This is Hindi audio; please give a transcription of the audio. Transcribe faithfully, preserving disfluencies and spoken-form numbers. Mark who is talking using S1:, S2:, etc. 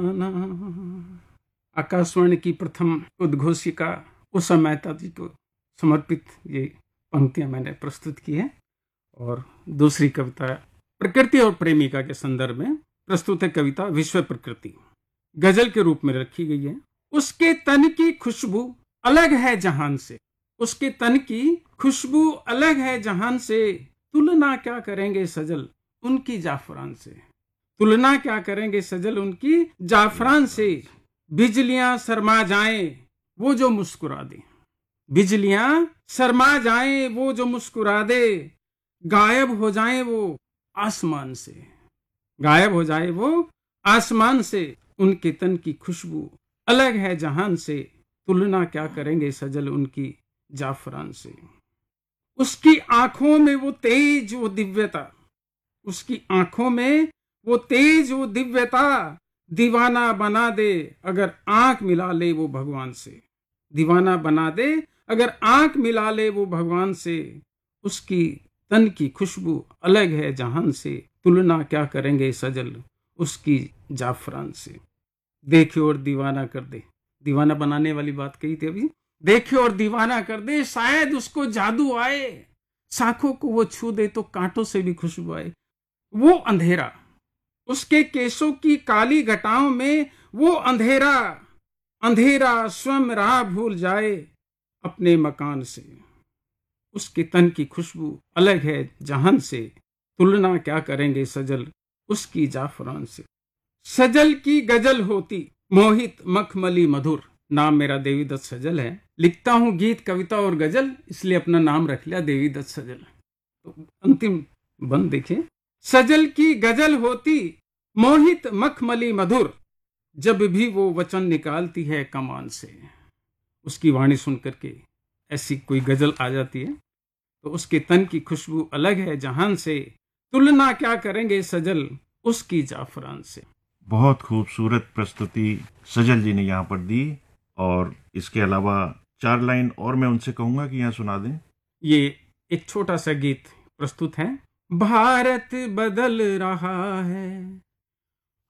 S1: आकाशवाणी की प्रथम उद्घोषिका उषा मेहता जी को समर्पित ये पंक्तियां मैंने प्रस्तुत की है। और दूसरी कविता प्रकृति और प्रेमिका के संदर्भ में प्रस्तुत है। कविता विश्व प्रकृति गजल के रूप में रखी गई है। उसके तन की खुशबू अलग है जहान से, उसके तन की खुशबू अलग है जहान से, तुलना क्या करेंगे सजल उनकी जाफरान से, तुलना क्या करेंगे सजल उनकी जाफरान से। बिजलियां शर्मा जाएं वो जो मुस्कुरा दे, बिजलियां शर्मा जाएं वो जो मुस्कुरा दे, गायब हो जाएं वो आसमान से, गायब हो जाए वो आसमान से। उनके तन की खुशबू अलग है जहान से, तुलना क्या करेंगे सजल उनकी जाफरान से। उसकी आंखों में वो तेज वो दिव्यता, उसकी आंखों में वो तेज वो दिव्यता, दीवाना बना दे अगर आंख मिला ले वो भगवान से, दीवाना बना दे अगर आंख मिला ले वो भगवान से। उसकी तन की खुशबू अलग है जहान से, तुलना क्या करेंगे सजल उसकी जाफरान से। देखे और दीवाना कर दे, दीवाना बनाने वाली बात कही थी अभी। देखे और दीवाना कर दे शायद उसको जादू आए, शाखों को वो छू दे तो कांटों से भी खुशबू आए। वो अंधेरा, उसके केशों की काली घटाओं में वो अंधेरा, अंधेरा स्वयं राह भूल जाए अपने मकान से। उसके तन की खुशबू अलग है जहान से, तुलना क्या करेंगे सजल उसकी जाफरान से। सजल की गजल होती मोहित मखमली मधुर, नाम मेरा देवीदत्त सजल है। लिखता हूँ गीत कविता और गजल, इसलिए अपना नाम रख लिया देवीदत्त सजल। तो अंतिम बंद देखिए। सजल की गजल होती मोहित मखमली मधुर, जब भी वो वचन निकालती है कमान से। उसकी वाणी सुन करके ऐसी कोई गजल आ जाती है तो उसके तन की खुशबू अलग है जहान से, तुलना क्या करेंगे सजल उसकी जाफरान से।
S2: बहुत खूबसूरत प्रस्तुति सजल जी ने यहाँ पर दी। और इसके अलावा चार लाइन और मैं उनसे कहूंगा कि यहाँ सुना दें।
S1: ये एक छोटा सा गीत प्रस्तुत है। भारत बदल रहा है,